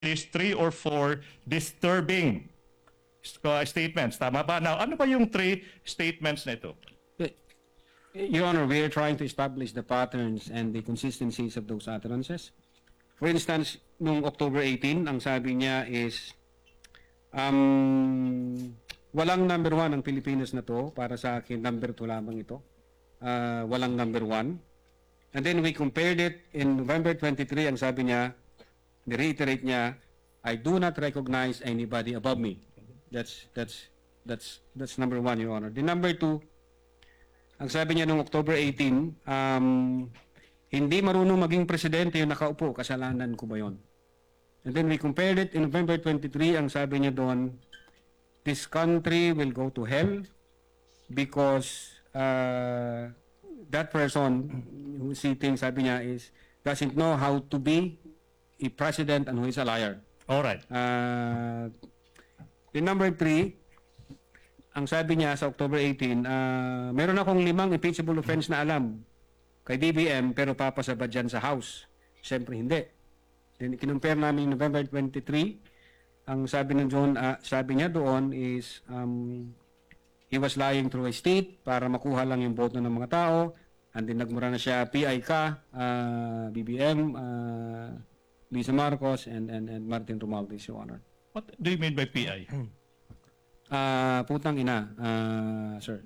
least 3 or 4 disturbing statements. Tama ba? Now, ano ba yung 3 statements na ito? Your Honor, we are trying to establish the patterns and the consistencies of those utterances. For instance, noong October 18, ang sabi niya is, walang number 1 ang Pilipinas na to. Para sa akin, number 2 lamang ito. Walang number 1. And then we compared it in November 23, ang sabi niya, ni-reiterate niya, I do not recognize anybody above me. That's number 1, Your Honor. The number 2, ang sabi niya noong October 18, hindi marunong maging presidente yung nakaupo, kasalanan ko ba yun? And then we compared it in November 23, ang sabi niya doon, this country will go to hell because that person who's sitting, sabi niya, doesn't know how to be a president and who is a liar. All right. The number 3, ang sabi niya sa October 18, meron akong 5 impeachable offense na alam kay BBM pero papasabad dyan sa House. Siyempre hindi. Then kinumpare namin November 23, ang sabi ng John, sabi niya doon is he was lying through a state para makuha lang yung boto ng mga tao, and then nagmura na siya, PI ka, BBM, Lisa Marcos, and Martin Romualdez, Your Honor. What do you mean by PI? Putang ina, sir.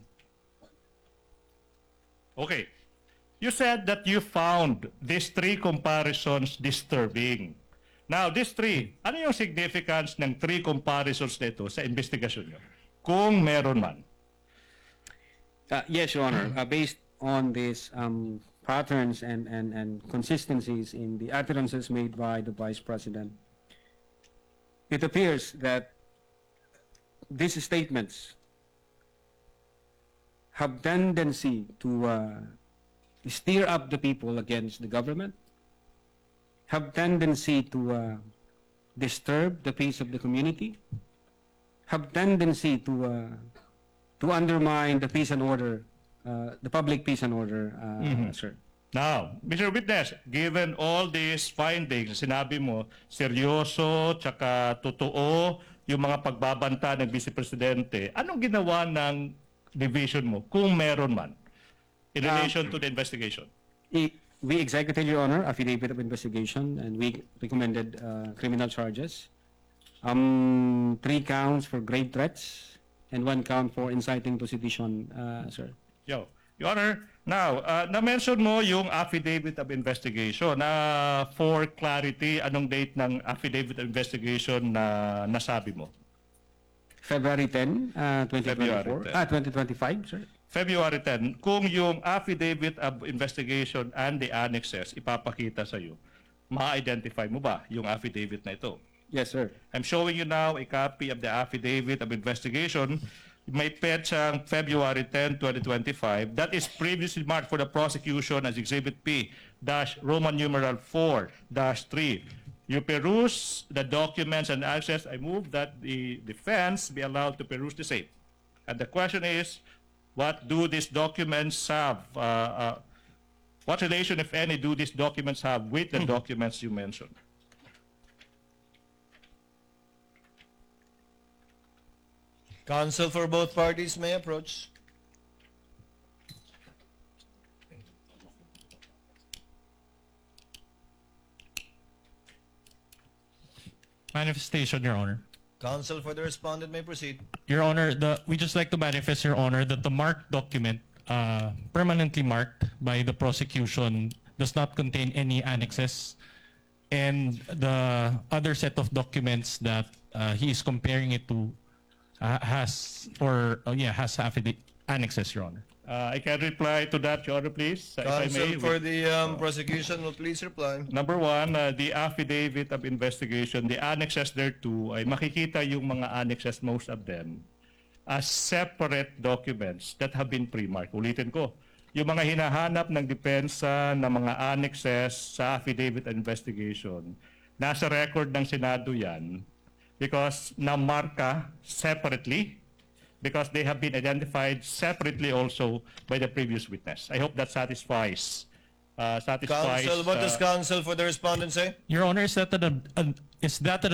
Okay. You said that you found these 3 comparisons disturbing. Now, these 3, ano yung significance ng 3 comparisons nito sa investigasyon nyo? Kung meron man. Yes, Your Honor. Based on these patterns and consistencies in the utterances made by the Vice President, it appears that these statements have tendency to stir up the people against the government, have tendency to disturb the peace of the community, have tendency to undermine the peace and order, the public peace and order, sir. Now, Mr. Witness, given all these findings, sinabi mo, seryoso, tsaka totoo, yung mga pagbabanta ng Vice Presidente, anong ginawa ng division mo, kung meron man, in relation to the investigation? We executed, Your Honor, affidavit of investigation, and we recommended criminal charges. 3 counts for grave threats, and 1 count for inciting to sedition, sir. Your Honor, now, na-mention mo yung affidavit of investigation. For clarity, anong date ng affidavit of investigation na nasabi mo? February 10, 2024. February 10. 2025, sir. February 10, kung yung affidavit of investigation and the annexes ipapakita sa iyo, ma-identify mo ba yung affidavit na ito? Yes, sir. I'm showing you now a copy of the affidavit of investigation. May petsang February 10, 2025. That is previously marked for the prosecution as Exhibit P Roman numeral 4-3. You peruse the documents and access. I move that the defense be allowed to peruse the same. And the question is, what do these documents have? What relation, if any, do these documents have with the documents you mentioned? Counsel for both parties may approach. Manifestation, Your Honor. Counsel for the respondent may proceed. Your Honor, we just like to manifest, Your Honor, that the marked document, permanently marked by the prosecution, does not contain any annexes, and the other set of documents that he is comparing it to has affidavit annexes, Your Honor. I can reply to that, Your Honor, please, if I may. Counsel for the prosecution will please reply. Number 1, the affidavit of investigation, the annexes thereto, ay makikita yung mga annexes, most of them, as separate documents that have been pre-marked. Ulitin ko, yung mga hinahanap ng depensa ng mga annexes sa affidavit of investigation, nasa record ng Senado yan because na-marka separately, because they have been identified separately also by the previous witness. I hope that satisfies satisfies. Counsel, what does counsel for the respondent say? Your Honor, is that